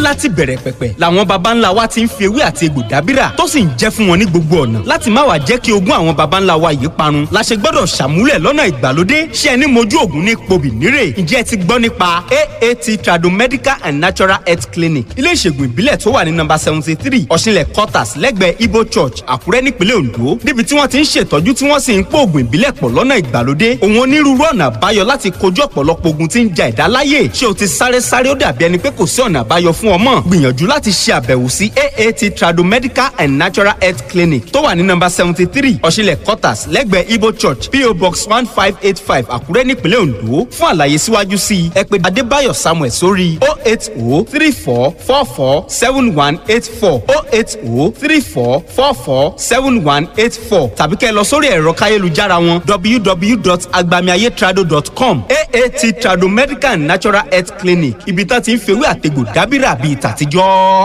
láti bẹ̀rẹ̀ pẹ̀pẹ̀ làwọn baba ńlá wa ti ń fi ewé àti egbò dábìrà tó sì ń jẹ́ fún wọn ní gbogbo ọ̀nà láti má wàá jẹ́ kí ogún àwọn baba ńlá wa yìí parun la ṣe gbọ́dọ̀ ṣàmúlẹ̀ lọ́nà ìgbàlódé ṣé ẹni mojú ògùn ní pobì nírè ǹjẹ́ ẹ ti gbọ́ nípa AAT Tradomedical and Natural Health Clinic ilé ìṣègùn ìbílẹ̀ tó wà ní nọ́mbà 73 Ọ̀ṣinlẹ̀ quarters lẹ́gbẹ̀ẹ́ Ibo Church Àkúrẹ́ nípínlẹ̀ Ondo níbi tí wọ́n ti ń ṣètọ́jú tí wọ́n sì ń pò ògùn ìbílẹ̀ pọ̀ lọ́nà ìgbàlódé òun onírúurú ọ̀nà àbáyọ láti kojú ọ̀pọ̀lọpọ̀ ogun tí ń ja ẹ̀dá láyè ṣé o ti sáré ó dàbí ẹni pé kò sí ọ̀nà àbáyọ fún ọmọ gbìyànjú láti ṣe àbẹ̀wò sí AAT Tradomedical and Natural Health Clinic tó wà ní nọ́mbà 73 Ọ̀ṣinlẹ̀ quarters lẹ́gbẹ̀ẹ́ Ibo Church PO Box 1585 Àkúrẹ́ nípínlẹ̀ Ondo fún àlàyé síwájú sí i ẹ pè Adébáyọ̀ Samuel sórí 08034447184 08034447184 tàbí kẹ́ ẹ lọ sórí ẹ̀rọ káyélujára wọn www.agbamiayetrado.com AAT Tradomedical and Natural Health Clinic ibi tá ti ń fewé àtegbò dábìrà bíi tàtijọ́.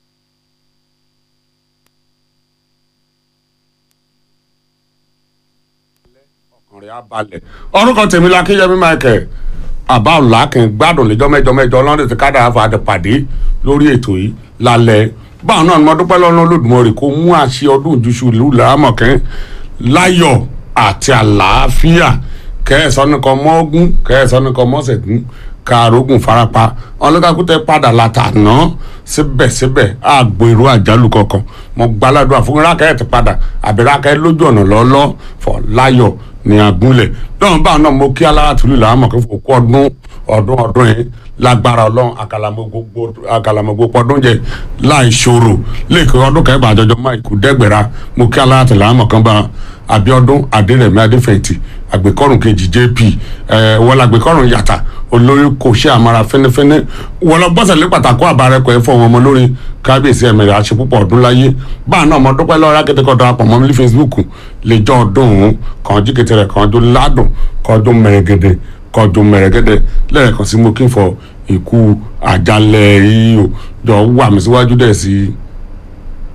orúkọ tèmi la Akínyẹmí Michael àbá ọ̀làkìn gbádùn lẹ́jọ́ mẹ́jọ lọ́dún tí kádàá fà á pàdé lórí ètò yìí lálẹ́ báwọn náà ni mo dúpẹ́ lọ́nà Olódùmarè kó mú àṣẹ ọdún ìjúṣu ìlú làámọ̀kẹ́ láyọ̀ àti àlàáfíà kẹ́ẹ̀sán nìkan mọ́gún kẹ́ẹ̀sán nìkan mọ́sẹ̀gún kàrógùn farapa ọlọ́kàkútẹ́ padà látàná síbẹ̀síbẹ̀ àgbèrò àjálù kankan mo gbàládùn àfún rákẹ́ ti padà àbí rákẹ́ lójú ọ̀nà lọ́lọ́ fọ̀ láyọ̀ ní agúnlẹ̀ lọ́run báwọn náà mo kí aláràtúlù làámọ̀kẹ́ fò kú ọdún yẹn lágbára ọlọ́run àkàlàmọ́gbò pọ́dún jẹ láì ṣòro lẹ́ẹ̀kọ́ ọdún kẹ́ẹ̀bà àjọjọ́ máa ikú dẹ́gbẹ̀rà mo kí aláràtúlù làámọ̀kẹ́ bá Abíọ́dún Adérẹ̀mí Adéfẹ̀yìntì àgbékọ́rùn kejì JP wọlé àgbékọ́rùn yàtà olórí kò ṣe àmàrà fẹ́nẹ́fẹ́nẹ́ wọlé bọ́sẹ̀lé pàtàkó àbárẹ́kọ̀ ẹ̀fọ́ wọn ọmọ lórí kábíyèsí ẹ̀mẹ̀rẹ̀ àṣẹ púpọ̀ ọdún láyé báà náà mo dúpẹ́ lọ́wọ́ akẹ́tẹ́kọ̀ darapọ̀ mọ́ mi ní Facebook lẹ́jọ́ ọdún òun kan jí kẹtẹrẹ kan jó ládùn kan jó mẹ̀rẹ̀gẹ̀dẹ̀ lẹ́ẹ̀kan sí mo kí n fọ ikú àjálẹ̀ yìí o jọ wà mí síwájú dẹ̀ sí